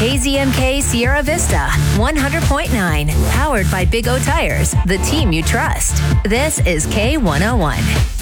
KZMK Sierra Vista, 100.9, powered by Big O Tires, the team you trust. This is K101.